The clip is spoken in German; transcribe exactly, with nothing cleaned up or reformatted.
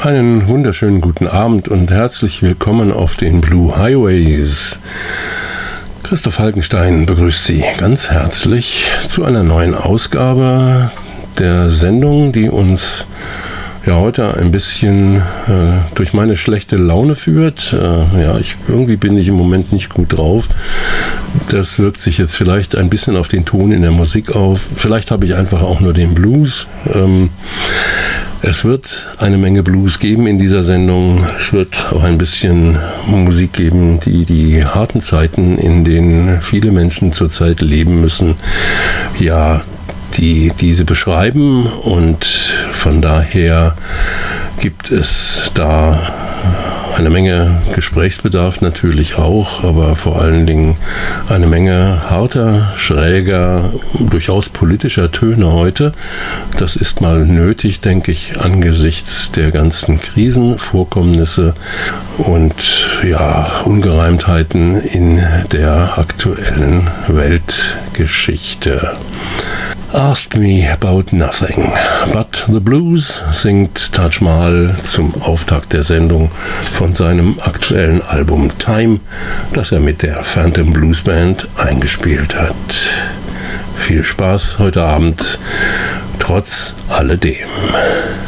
Einen wunderschönen guten Abend und herzlich willkommen auf den Blue Highways. Christoph Falkenstein begrüßt Sie ganz herzlich zu einer neuen Ausgabe der Sendung, die uns ja heute ein bisschen äh, durch meine schlechte Laune führt. Äh, ja, ich, irgendwie bin ich im Moment nicht gut drauf. Das wirkt sich jetzt vielleicht ein bisschen auf den Ton in der Musik auf. Vielleicht habe ich einfach auch nur den Blues. Ähm, Es wird eine Menge Blues geben in dieser Sendung. Es wird auch ein bisschen Musik geben, die die harten Zeiten, in denen viele Menschen zurzeit leben müssen, ja, die diese beschreiben. Und von daher gibt es da eine Menge Gesprächsbedarf natürlich auch, aber vor allen Dingen eine Menge harter, schräger, durchaus politischer Töne heute. Das ist mal nötig, denke ich, angesichts der ganzen Krisenvorkommnisse und ja, Ungereimtheiten in der aktuellen Weltgeschichte. Ask me about nothing, but the blues, singt Taj Mahal zum Auftakt der Sendung von seinem aktuellen Album Time, das er mit der Phantom Blues Band eingespielt hat. Viel Spaß heute Abend, trotz alledem.